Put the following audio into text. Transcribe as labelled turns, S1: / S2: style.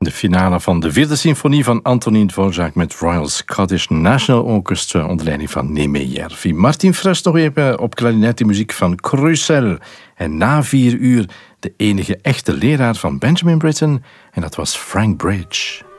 S1: De finale van de vierde symfonie van Antonín Dvořák met Royal Scottish National Orchestra onder leiding van Neme Järvi. Martin Fröst nog even op klarinet, de muziek van Crucell. En na 4 uur de enige echte leraar van Benjamin Britten, en dat was Frank Bridge.